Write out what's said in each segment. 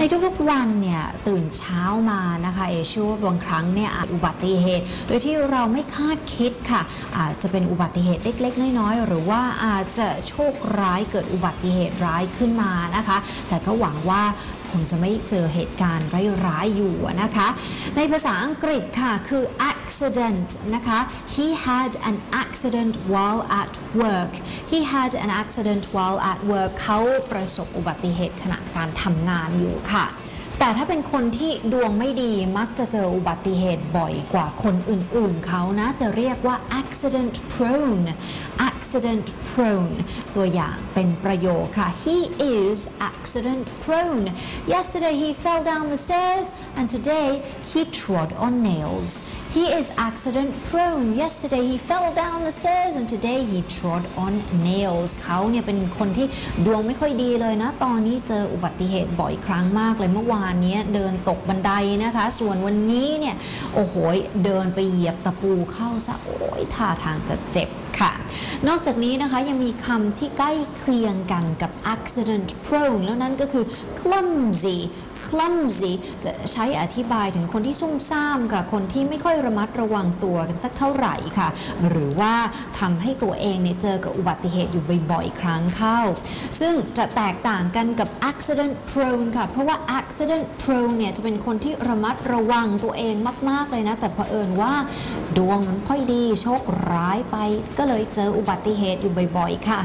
ทุกๆวันเนี่ยตื่นเช้ามานะคะเชื่อว่าบางครั้งเนี่ยอาจอุบัติเหตุโดยที่เราไม่คาดคิดค่ะอาจจะเป็นอุบัติเหตุเล็กๆน้อยๆหรือว่าอาจจะโชคร้ายเกิดอุบัติเหตุร้ายขึ้นมานะคะแต่ก็หวังว่าคงจะไม่เจอเหตุการณ์ร้ายๆอยู่นะคะในภาษาอังกฤษค่ะคือ accident นะคะ he had an accident while at work he had an accident while at work เขาประสบอุบัติเหตุขณะการทำงานอยู่ค่ะแต่ถ้าเป็นคนที่ดวงไม่ดีมักจะเจออุบัติเหตุบ่อยกว่าคนอื่นๆเขานะจะเรียกว่า accident prone accident prone ตัวอย่างเป็นประโยคค่ะ he is accident prone yesterday he fell down the stairs and today he trod on nails he is accident prone yesterday he fell down the stairs and today he trod on nails เขาเนี่ยเป็นคนที่ดวงไม่ค่อยดีเลยนะตอนนี้เจออุบัติเหตุบ่อยครั้งมากเลยเมื่อวานนี้เดินตกบันไดนะคะส่วนวันนี้เนี่ยโอ้โหเดินไปเหยียบตะปูเข้าซะโอ้ยท่าทางจะเจ็บค่ะนอกจากนี้นะคะยังมีคำที่ใกล้เคียงกันกับ accident prone แล้วนั่นก็คือ clumsy clumsy จะใช้อธิบายถึงคนที่ซุ่มซ่ามกับคนที่ไม่ค่อยระมัดระวังตัวกันสักเท่าไหร่ค่ะหรือว่าทำให้ตัวเองเนี่ยเจอกับอุบัติเหตุอยู่บ่อยๆครั้งเข้าซึ่งจะแตกต่างกันกับ accident prone ค่ะเพราะว่า accident prone เนี่ยจะเป็นคนที่ระมัดระวังตัวเองมากๆเลยนะแต่เผอิญว่าดวงมันค่อยดีโชคร้ายไปก็เลยเจออุบัติเหตุอยู่บ่อยๆค่ะ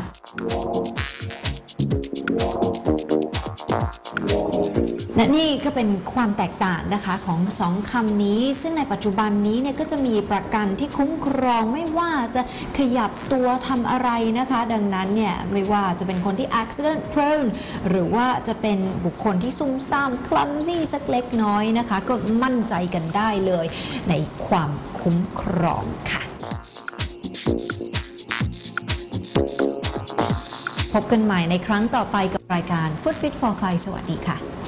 และนี่ก็เป็นความแตกต่างนะคะของสองคำนี้ซึ่งในปัจจุบันนี้เนี่ยก็จะมีประกันที่คุ้มครองไม่ว่าจะขยับตัวทำอะไรนะคะดังนั้นเนี่ยไม่ว่าจะเป็นคนที่ accident prone หรือว่าจะเป็นบุคคลที่ซุ่มซ่าม clumsy สักเล็กน้อยนะคะก็มั่นใจกันได้เลยในความคุ้มครองค่ะพบกันใหม่ในครั้งต่อไปกับรายการ Food Fit for Fun สวัสดีค่ะ